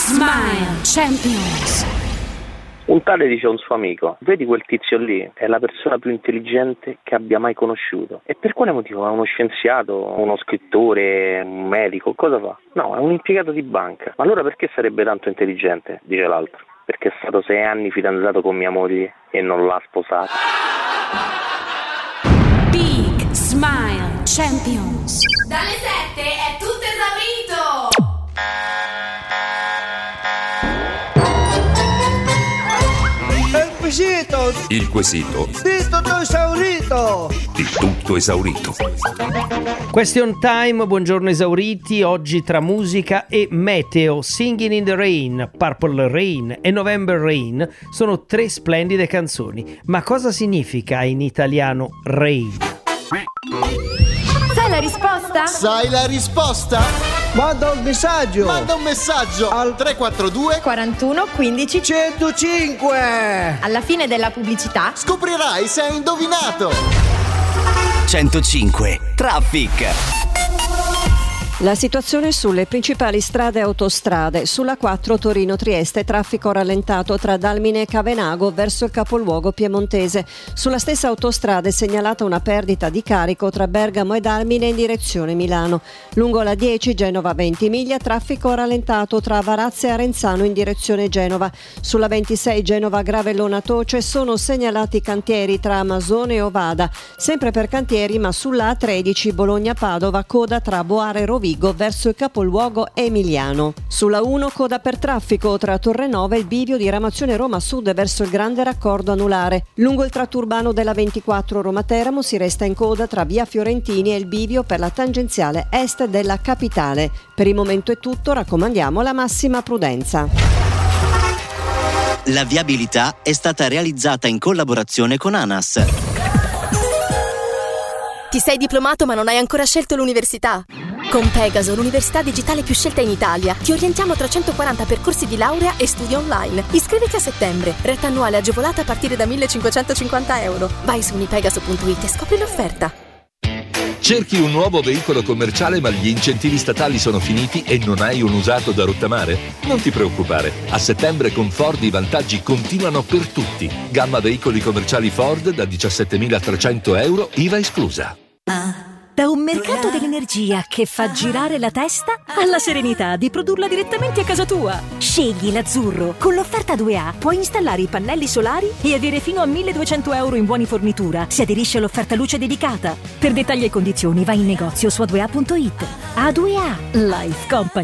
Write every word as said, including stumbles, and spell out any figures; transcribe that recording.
Smile Champions. Un tale dice a un suo amico: vedi quel tizio lì? È la persona più intelligente che abbia mai conosciuto. E per quale motivo? È uno scienziato, uno scrittore, un medico? Cosa fa? No, è un impiegato di banca. Ma allora perché sarebbe tanto intelligente? Dice l'altro. Perché è stato sei anni fidanzato con mia moglie e non l'ha sposata. Big Smile Champions. Dalle sette è tutto esaurito! Il quesito! Il quesito Di tutto esaurito! di tutto esaurito. Question time, buongiorno esauriti. Oggi tra musica e meteo, Singing in the Rain, Purple Rain e November Rain sono tre splendide canzoni. Ma cosa significa in italiano rain? Sai la risposta? Sai la risposta? Manda un messaggio! Manda un messaggio al tre quattro due. quarantuno quindici. centocinque! Alla fine della pubblicità Scoprirai se hai indovinato. centocinque Traffic. La situazione sulle principali strade e autostrade. Sulla quattro Torino-Trieste, traffico rallentato tra Dalmine e Cavenago verso il capoluogo piemontese. Sulla stessa autostrada è segnalata una perdita di carico tra Bergamo e Dalmine in direzione Milano. Lungo la dieci Genova Ventimiglia, traffico rallentato tra Varazze e Arenzano in direzione Genova. Sulla ventisei Genova Gravellona Toce sono segnalati cantieri tra Masone e Ovada. Sempre per cantieri, ma sulla A tredici Bologna-Padova, coda tra Boare e Rovigo verso il capoluogo emiliano. Sulla uno coda per traffico tra Torrenova e il bivio di Ramazione Roma Sud verso il grande raccordo anulare. Lungo il tratto urbano della ventiquattro Roma Teramo si resta in coda tra via Fiorentini e il bivio per la tangenziale est della capitale. Per il momento è tutto, raccomandiamo la massima prudenza. La viabilità è stata realizzata in collaborazione con ANAS. Ti sei diplomato ma non hai ancora scelto l'università? Con Pegaso, l'università digitale più scelta in Italia, ti orientiamo tra centoquaranta percorsi di laurea e studi online. Iscriviti a settembre, retta annuale agevolata a partire da millecinquecentocinquanta euro. Vai su unipegaso punto it e scopri l'offerta. Cerchi un nuovo veicolo commerciale ma gli incentivi statali sono finiti e non hai un usato da rottamare? Non ti preoccupare, a settembre con Ford i vantaggi continuano per tutti. Gamma veicoli commerciali Ford da diciassettemilatrecento euro, I V A esclusa. Da un mercato dell'energia che fa girare la testa alla serenità di produrla direttamente a casa tua. Scegli l'azzurro. Con l'offerta due A puoi installare i pannelli solari e avere fino a milleduecento euro in buoni fornitura se aderisci all'offerta luce dedicata. Per dettagli e condizioni vai in negozio su a due a punto it. A due A Life Company.